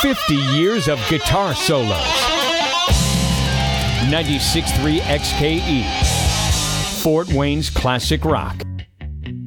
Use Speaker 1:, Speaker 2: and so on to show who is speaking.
Speaker 1: 50 years of guitar solos. 96.3 XKE. Fort Wayne's classic rock.